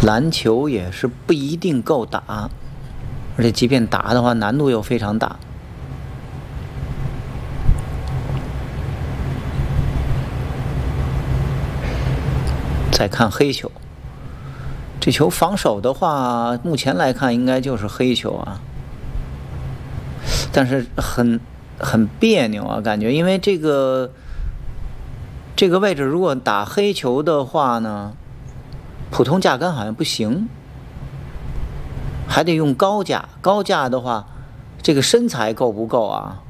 篮球也是不一定够打，而且即便打的话，难度又非常大。再看黑球，这球防守的话，目前来看应该就是黑球啊，但是很别扭啊，感觉，因为这个位置如果打黑球的话呢，普通架杆好像不行，还得用高架。高架的话，这个身材够不够啊？